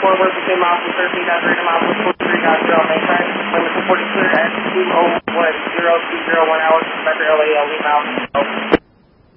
forward between miles and 13 dot 3 to miles and 43.0 maintain. Limit 40 clear at 201.020 hours, Metro LAL, Lima.